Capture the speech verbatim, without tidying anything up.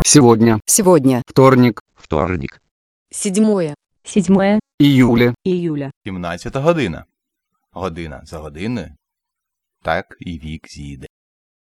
Сегодня. Сегодня. Вторник. Вторник. Седьмое. Седьмое Июля. июля. сімнадцята година. Година за годиною. Так і вік зійде.